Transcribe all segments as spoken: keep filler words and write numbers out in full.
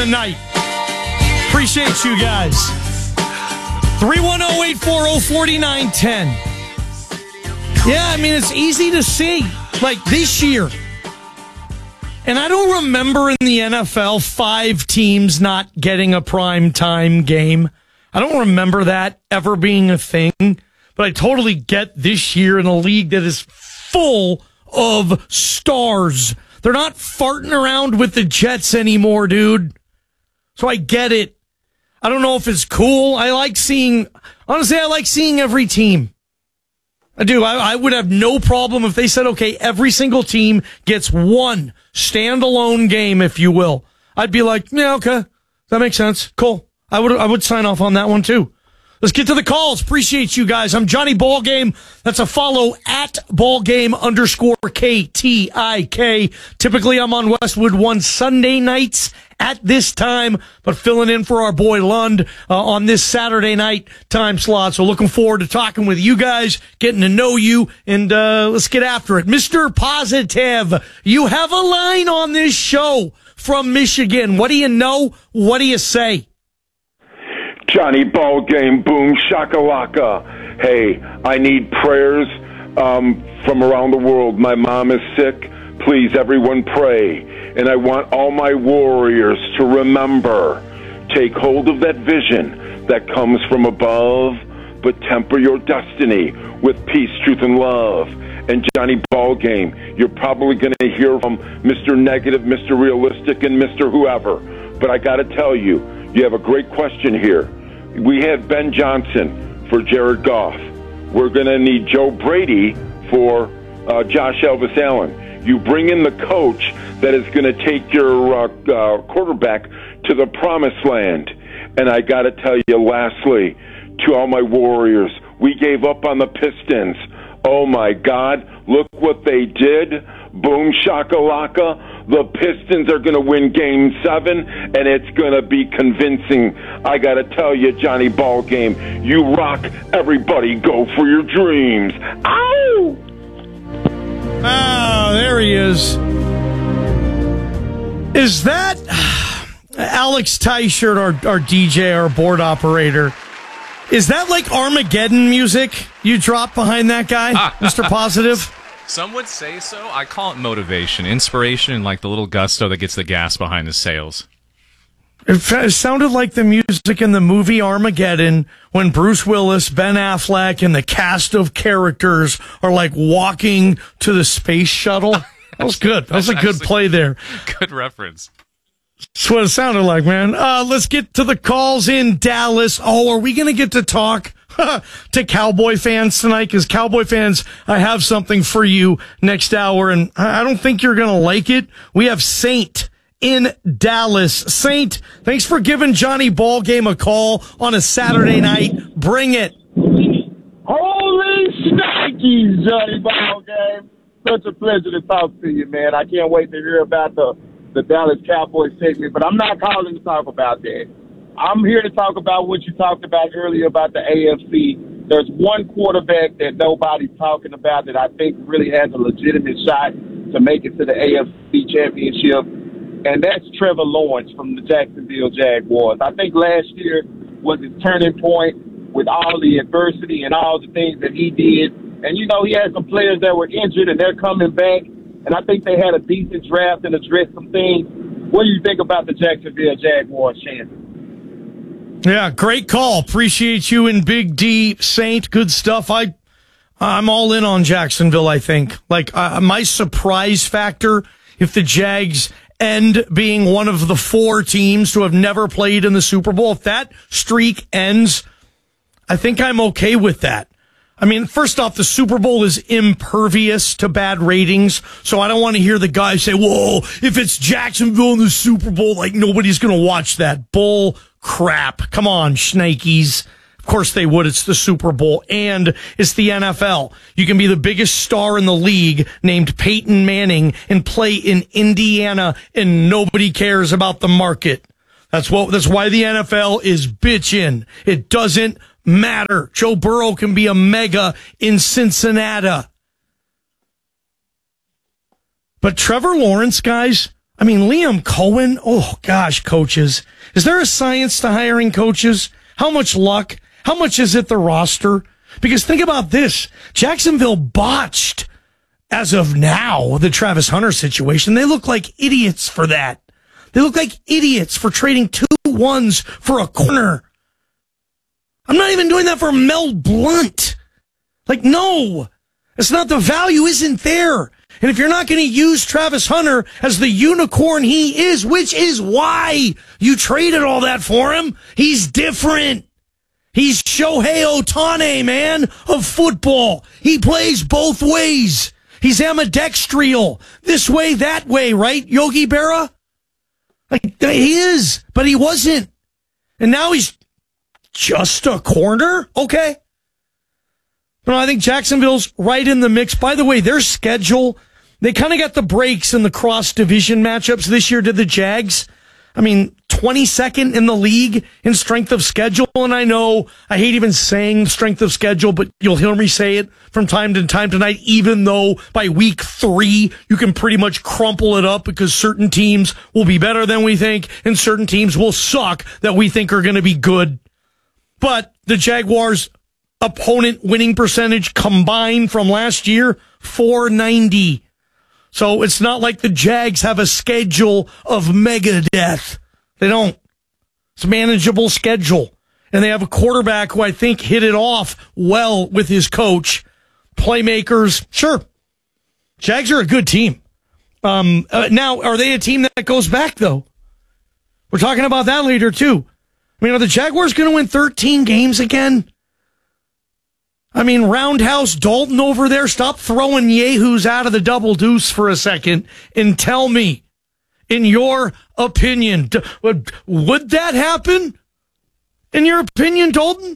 night. Appreciate you guys. three one zero, eight four zero, four nine one zero. Yeah, I mean, it's easy to see. Like this year. And I don't remember in the N F L five teams not getting a prime time game. I don't remember that ever being a thing. But I totally get this year in a league that is full of stars. They're not farting around with the Jets anymore, dude. So I get it. I don't know if it's cool. I like seeing, honestly, I like seeing every team. I do. I, I would have no problem if they said, okay, every single team gets one standalone game, if you will. I'd be like, yeah, okay. That makes sense. Cool. I would, I would sign off on that one too. Let's get to the calls. Appreciate you guys. I'm Johnny Ballgame. That's a follow at Ballgame underscore K T I K. Typically, I'm on Westwood One Sunday nights at this time, but filling in for our boy Lund uh, on this Saturday night time slot. So looking forward to talking with you guys, getting to know you, and uh, let's get after it. Mister Positive, you have a line on this show from Michigan. What do you know? What do you say? Johnny Ballgame, boom, shakalaka. Hey, I need prayers um, from around the world. My mom is sick. Please, everyone pray. And I want all my warriors to remember, take hold of that vision that comes from above, but temper your destiny with peace, truth, and love. And Johnny Ballgame, you're probably going to hear from Mister Negative, Mister Realistic, and Mister Whoever. But I got to tell you, you have a great question here. We had Ben Johnson for Jared Goff. We're going to need Joe Brady for uh, Josh Elvis Allen. You bring in the coach that is going to take your uh, uh, quarterback to the promised land. And I got to tell you, lastly, to all my Warriors, we gave up on the Pistons. Oh, my God, look what they did. Boom, shakalaka. The Pistons are going to win Game seven, and it's going to be convincing. I got to tell you, Johnny Ballgame, you rock. Everybody go for your dreams. Ow! Oh, there he is. Is that Alex Teichert, our, our D J, our board operator? Is that like Armageddon music you drop behind that guy, Mister Positive? Some would say so. I call it motivation, inspiration, and like the little gusto that gets the gas behind the sails. It, it sounded like the music in the movie Armageddon when Bruce Willis, Ben Affleck, and the cast of characters are like walking to the space shuttle. That was good. That was a good play there. Good reference. That's what it sounded like, man. Uh, let's get to the calls in Dallas. Oh, are we going to get to talk to Cowboy fans tonight? Because Cowboy fans, I have something for you next hour, and I don't think you're going to like it. We have Saint in Dallas. Saint, thanks for giving Johnny Ballgame a call on a Saturday night. Bring it. Holy shnikes, Johnny Ballgame. Such a pleasure to talk to you, man. I can't wait to hear about the, the Dallas Cowboys segment, but I'm not calling to talk about that. I'm here to talk about what you talked about earlier about the A F C. There's one quarterback that nobody's talking about that I think really has a legitimate shot to make it to the A F C Championship, and that's Trevor Lawrence from the Jacksonville Jaguars. I think last year was his turning point with all the adversity and all the things that he did. And, you know, he had some players that were injured, and they're coming back. And I think they had a decent draft and addressed some things. What do you think about the Jacksonville Jaguars chances? Yeah, great call. Appreciate you and Big D, Saint. Good stuff. I, I'm all in on Jacksonville, I think. Like, uh, my surprise factor, if the Jags end being one of the four teams to have never played in the Super Bowl, if that streak ends, I think I'm okay with that. I mean, first off, the Super Bowl is impervious to bad ratings, so I don't want to hear the guys say, whoa, if it's Jacksonville in the Super Bowl, like nobody's going to watch that. Bull crap. Come on, shnikes. Of course they would. It's the Super Bowl, and it's the N F L. You can be the biggest star in the league named Peyton Manning and play in Indiana, and nobody cares about the market. That's what. That's why the N F L is bitchin'. It doesn't matter. Joe Burrow can be a mega in Cincinnati. But Trevor Lawrence, guys, I mean, Liam Cohen, oh gosh, coaches. Is there a science to hiring coaches? How much luck? How much is it the roster? Because think about this. Jacksonville botched, as of now, the Travis Hunter situation. They look like idiots for that. They look like idiots for trading two ones for a corner. I'm not even doing that for Mel Blount. Like, no. It's not, the value isn't there. And if you're not going to use Travis Hunter as the unicorn he is, which is why you traded all that for him, he's different. He's Shohei Ohtani, man, of football. He plays both ways. He's ambidextrial. This way, that way, right, Yogi Berra? Like, he is, but he wasn't. And now he's just a corner? Okay. No, I think Jacksonville's right in the mix. By the way, their schedule, they kind of got the breaks in the cross-division matchups this year, did the Jags. I mean, twenty-second in the league in strength of schedule. And I know I hate even saying strength of schedule, but you'll hear me say it from time to time tonight, even though by week three, you can pretty much crumple it up because certain teams will be better than we think and certain teams will suck that we think are going to be good. But the Jaguars' opponent winning percentage combined from last year, four ninety. So it's not like the Jags have a schedule of mega death. They don't. It's a manageable schedule. And they have a quarterback who I think hit it off well with his coach. Playmakers, sure. Jags are a good team. Um, uh, now, are they a team that goes back, though? We're talking about that later, too. I mean, are the Jaguars going to win thirteen games again? I mean, Roundhouse Dalton over there, stop throwing yahoos out of the double deuce for a second and tell me, in your opinion, would, would that happen? In your opinion, Dalton?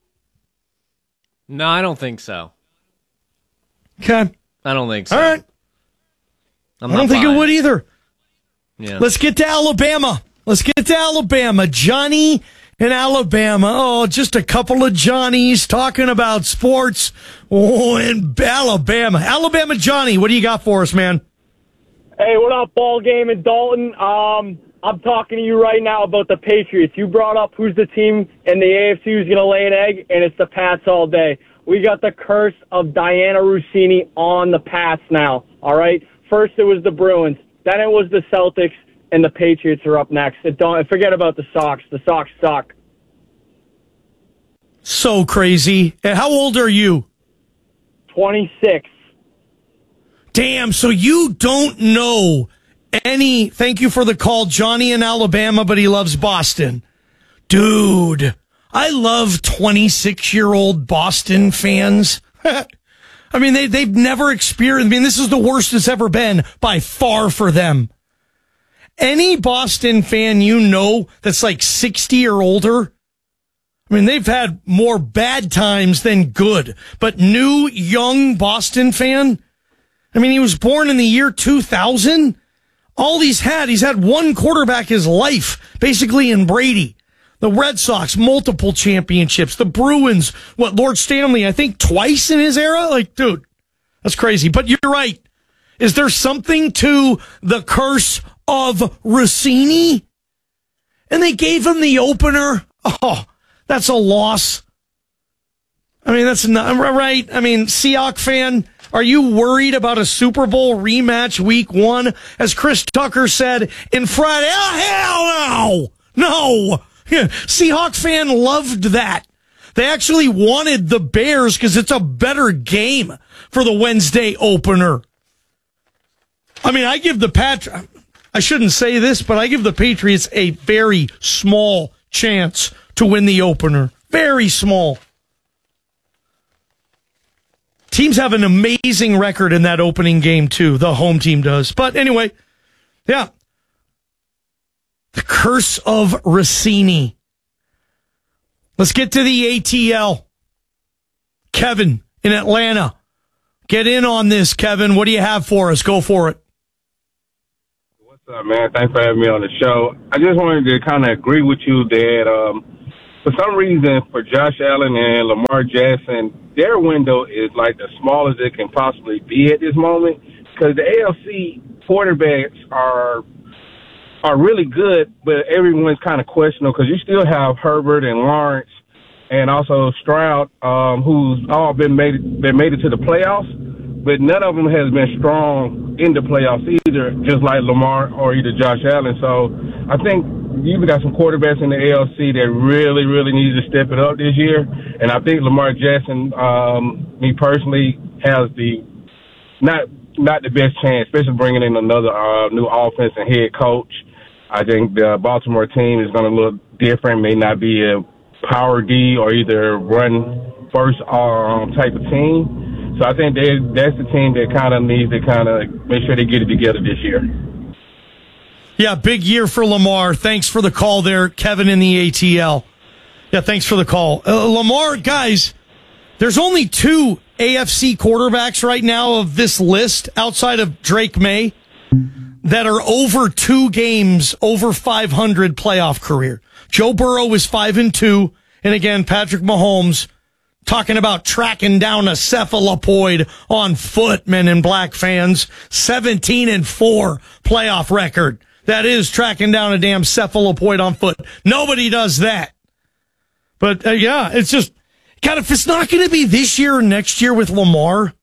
No, I don't think so. Okay. I don't think so. All right. I'm I don't think it would either. Yeah. Let's get to Alabama. Let's get to Alabama. Johnny in Alabama. Oh, just a couple of Johnnies talking about sports. Oh, in Alabama. Alabama Johnny, what do you got for us, man? Hey, what up, ball game in Dalton? Um, I'm talking to you right now about the Patriots. You brought up who's the team in the A F C who's going to lay an egg, and it's the Pats all day. We got the curse of Diana Rossini on the Pats now, all right? First it was the Bruins, then it was the Celtics, and the Patriots are up next. And don't forget about the Sox. The Sox suck. So crazy. And how old are you? twenty-six. Damn, so you don't know any, thank you for the call, Johnny in Alabama, but he loves Boston. Dude, I love twenty-six-year-old Boston fans. I mean, they, they've never experienced, I mean, this is the worst it's ever been by far for them. Any Boston fan you know that's like sixty or older, I mean, they've had more bad times than good. But new, young Boston fan, I mean, he was born in the year two thousand. All he's had, he's had one quarterback his life, basically in Brady. The Red Sox, multiple championships. The Bruins, what, Lord Stanley, I think twice in his era? Like, dude, that's crazy. But you're right. Is there something to the curse of Rossini? And they gave him the opener. Oh, that's a loss. I mean, that's not right. I mean, Seahawks fan, are you worried about a Super Bowl rematch week one? As Chris Tucker said in Friday, oh, hell no. No. Yeah, Seahawks fan loved that. They actually wanted the Bears because it's a better game for the Wednesday opener. I mean, I give the Pat. I shouldn't say this, but I give the Patriots a very small chance to win the opener. Very small. Teams have an amazing record in that opening game, too. The home team does. But anyway, yeah. The curse of Rossini. Let's get to the A T L. Kevin in Atlanta. Get in on this, Kevin. What do you have for us? Go for it. What's up, man? Thanks for having me on the show. I just wanted to kind of agree with you that um, for some reason, for Josh Allen and Lamar Jackson, their window is like the smallest it can possibly be at this moment because the A F C quarterbacks are are really good, but everyone's kind of questionable because you still have Herbert and Lawrence and also Stroud, um, who's all been made been made it to the playoffs, but none of them has been strong in the playoffs either, just like Lamar or either Josh Allen. So I think you've got some quarterbacks in the A L C that really, really need to step it up this year, and I think Lamar Jackson, um, me personally, has the not not the best chance, especially bringing in another uh, new offense and head coach. I think the Baltimore team is going to look different, may not be a power D or either run first um, type of team. So I think they, that's the team that kind of needs to kind of make sure they get it together this year. Yeah, big year for Lamar. Thanks for the call there, Kevin in the A T L. Yeah, thanks for the call. Uh, Lamar, guys, there's only two A F C quarterbacks right now of this list outside of Drake May that are over two games, over five hundred playoff career. Joe Burrow is five and two. And again, Patrick Mahomes talking about tracking down a cephalopoid on foot, men in black fans. seventeen and four playoff record. That is tracking down a damn cephalopoid on foot. Nobody does that. But uh, yeah, it's just, God, if it's not going to be this year or next year with Lamar,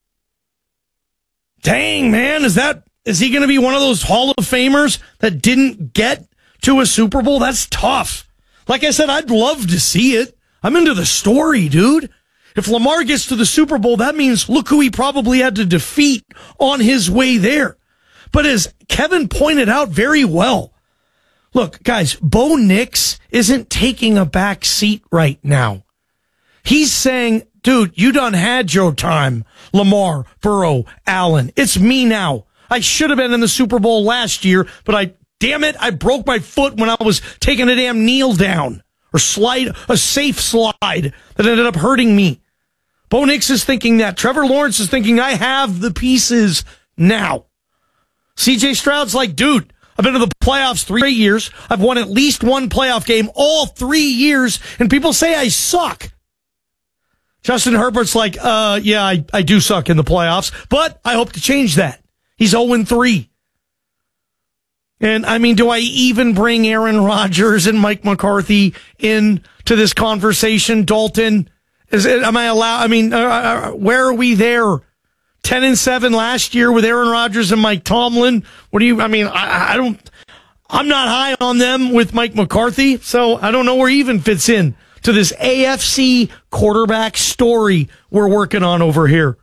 dang, man, is that, is he going to be one of those Hall of Famers that didn't get to a Super Bowl? That's tough. Like I said, I'd love to see it. I'm into the story, dude. If Lamar gets to the Super Bowl, that means look who he probably had to defeat on his way there. But as Kevin pointed out very well, look, guys, Bo Nix isn't taking a back seat right now. He's saying, dude, you done had your time, Lamar, Burrow, Allen. It's me now. I should have been in the Super Bowl last year, but I, damn it, I broke my foot when I was taking a damn kneel down or slide, a safe slide that ended up hurting me. Bo Nix is thinking that. Trevor Lawrence is thinking, I have the pieces now. C J Stroud's like, dude, I've been to the playoffs three years. I've won at least one playoff game all three years, and people say I suck. Justin Herbert's like, uh, yeah, I, I do suck in the playoffs, but I hope to change that. He's oh and three. And, I mean, do I even bring Aaron Rodgers and Mike McCarthy into this conversation, Dalton? Is it, am I allowed? I mean, uh, where are we there? Ten and seven last year with Aaron Rodgers and Mike Tomlin. What do you? I mean, I, I don't. I'm not high on them with Mike McCarthy, so I don't know where he even fits in to this A F C quarterback story we're working on over here.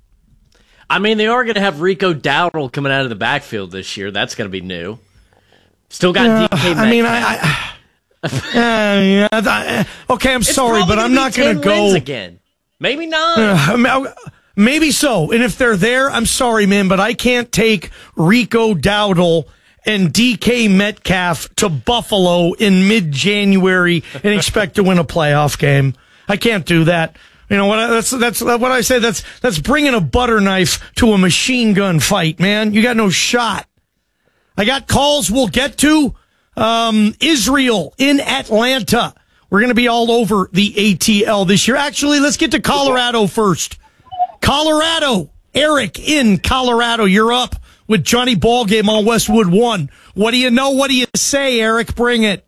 I mean, they are going to have Rico Dowdle coming out of the backfield this year. That's going to be new. Still got uh, D K Metcalf. I mean, I. I uh, yeah, I, okay, I'm it's sorry, but I'm not going to go again. Maybe not. Uh, Maybe so. And if they're there, I'm sorry, man, but I can't take Rico Dowdle and D K Metcalf to Buffalo in mid-January and expect to win a playoff game. I can't do that. You know what? That's that's what I say. That's that's bringing a butter knife to a machine gun fight, man. You got no shot. I got calls we'll get to. Um, Israel in Atlanta. We're going to be all over the A T L this year. Actually, let's get to Colorado first. Colorado, Eric in Colorado, you're up with Johnny Ballgame on Westwood One. What do you know? What do you say, Eric? Bring it.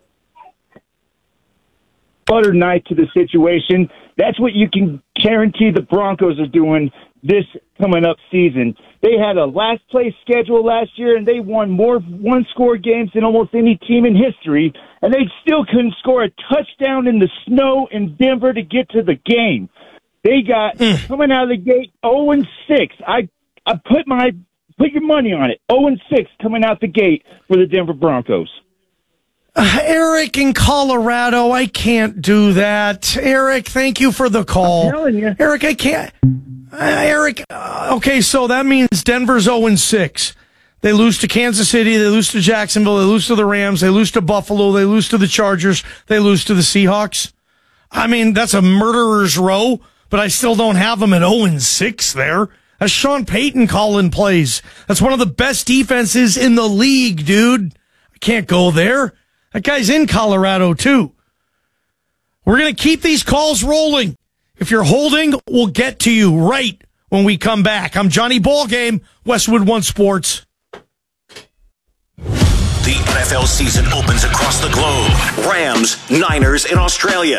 Butter knife to the situation. That's what you can guarantee the Broncos are doing this coming up season. They had a last place schedule last year, and they won more one-score games than almost any team in history, and they still couldn't score a touchdown in the snow in Denver to get to the game. They got mm. coming out of the gate oh and six. I I put my put your money on it. oh and six coming out the gate for the Denver Broncos. Uh, Eric in Colorado, I can't do that. Eric, thank you for the call. I'm telling you. Eric, I can't. Uh, Eric, uh, okay, so that means Denver's oh and six. They lose to Kansas City, they lose to Jacksonville, they lose to the Rams, they lose to Buffalo, they lose to the Chargers, they lose to the Seahawks. I mean, that's a murderer's row. But I still don't have them at oh and six there. That's Sean Payton calling plays. That's one of the best defenses in the league, dude. I can't go there. That guy's in Colorado, too. We're going to keep these calls rolling. If you're holding, we'll get to you right when we come back. I'm Johnny Ballgame, Westwood One Sports. The N F L season opens across the globe. Rams, Niners in Australia.